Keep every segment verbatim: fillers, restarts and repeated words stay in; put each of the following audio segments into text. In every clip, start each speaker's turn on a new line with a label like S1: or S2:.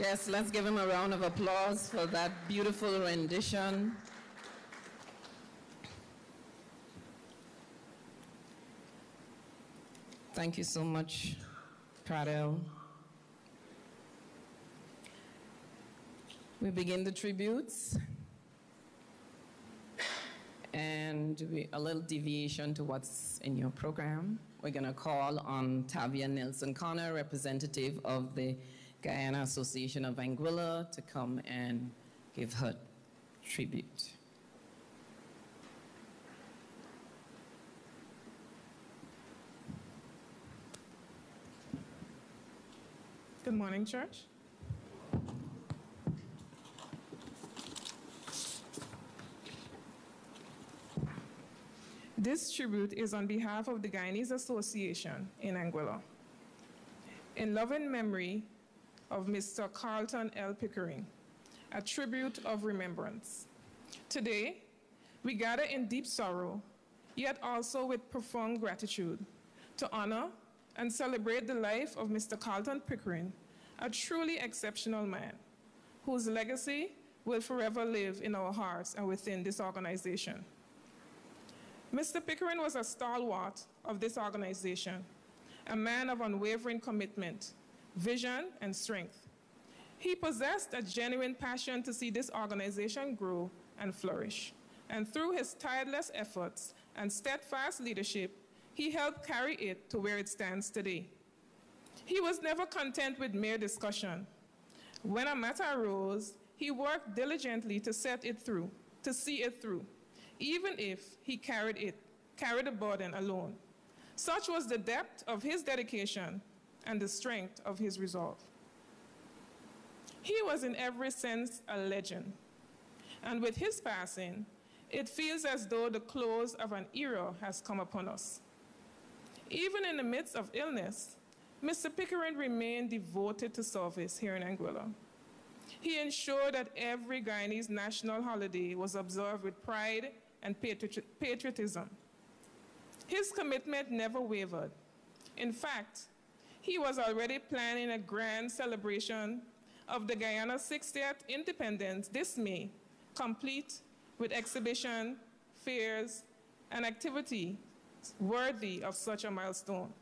S1: Yes, let's give him a round of applause for that beautiful rendition. Thank you so much, Pradel. We begin the tributes. And we, a little deviation to what's in your program. We're going to call on Tavia Nelson Connor, representative of the Guyana Association of Anguilla, to come and give her tribute.
S2: Good morning, church. This tribute is on behalf of the Guyanese Association in Anguilla, in loving memory of Mister Carlton L. Pickering, a tribute of remembrance. Today, we gather in deep sorrow, yet also with profound gratitude, to honor and celebrate the life of Mister Carlton Pickering, a truly exceptional man, whose legacy will forever live in our hearts and within this organization. Mister Pickering was a stalwart of this organization, a man of unwavering commitment, vision, and strength. He possessed a genuine passion to see this organization grow and flourish, and through his tireless efforts and steadfast leadership, he helped carry it to where it stands today. He was never content with mere discussion. When a matter arose, he worked diligently to set it through, to see it through, even if he carried it, carried the burden alone. Such was the depth of his dedication and the strength of his resolve. He was in every sense a legend, and with his passing, it feels as though the close of an era has come upon us. Even in the midst of illness, Mister Pickering remained devoted to service here in Anguilla. He ensured that every Guyanese national holiday was observed with pride and patriotism. His commitment never wavered. In fact, he was already planning a grand celebration of the Guyana's sixtieth independence this May, complete with exhibition, fairs, and activity worthy of such a milestone.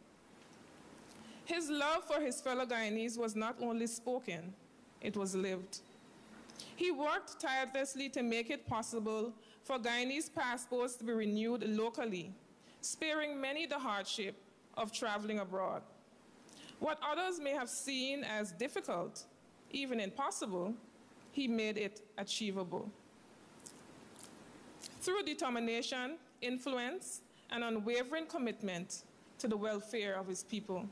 S2: His love for his fellow Guyanese was not only spoken, it was lived. He worked tirelessly to make it possible for Guyanese passports to be renewed locally, sparing many the hardship of traveling abroad. What others may have seen as difficult, even impossible, he made it achievable. Through determination, influence, and unwavering commitment to the welfare of his people.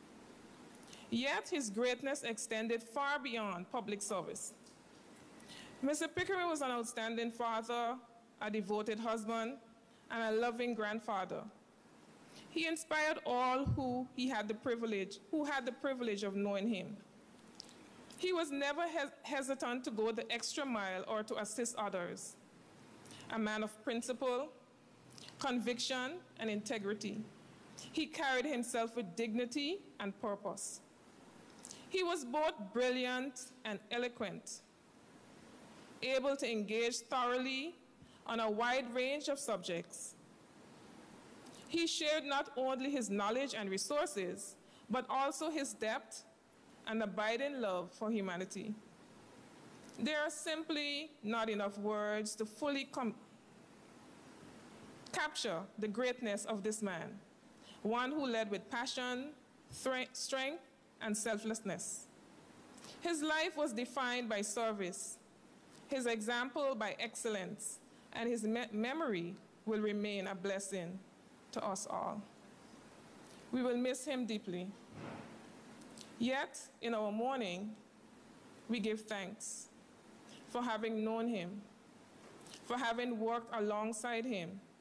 S2: Yet his greatness extended far beyond public service. Mister Pickering was an outstanding father, a devoted husband, and a loving grandfather. He inspired all who he had the privilege, who had the privilege of knowing him. He was never hes hesitant to go the extra mile or to assist others. A man of principle, conviction, and integrity. He carried himself with dignity and purpose. He was both brilliant and eloquent, able to engage thoroughly on a wide range of subjects. He shared not only his knowledge and resources, but also his depth and abiding love for humanity. There are simply not enough words to fully capture the greatness of this man, one who led with passion, strength, and selflessness. His life was defined by service, his example by excellence, and his me memory will remain a blessing to us all. We will miss him deeply. Yet, in our mourning, we give thanks for having known him, for having worked alongside him,